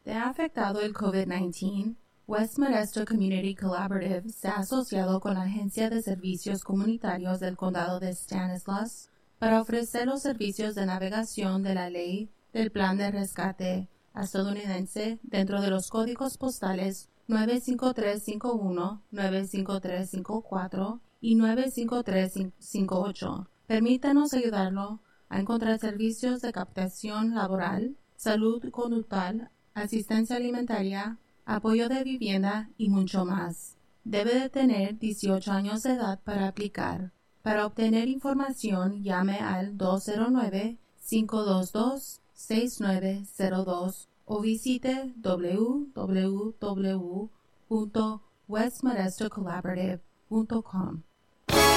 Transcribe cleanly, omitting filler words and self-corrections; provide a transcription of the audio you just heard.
¿Te ha afectado el COVID-19? West Modesto Community Collaborative se ha asociado con la Agencia de Servicios Comunitarios del Condado de Stanislaus para ofrecer los servicios de navegación de la ley del Plan de Rescate estadounidense dentro de los códigos postales 95351, 95354 y 95358. Permítanos ayudarlo a encontrar servicios de captación laboral, salud conductual, asistencia alimentaria, apoyo de vivienda y mucho más. Debe de tener 18 años de edad para aplicar. Para obtener información, llame al 209-522-6902 o visite www.westmodestocollaborative.com.